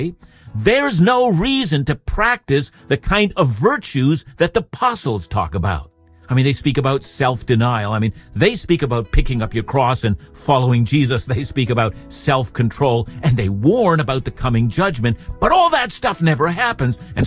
there's no reason to practice the kind of virtues that the apostles talk about. I mean, they speak about self-denial. I mean, they speak about picking up your cross and following Jesus. They speak about self-control, and they warn about the coming judgment. But all that stuff never happens. And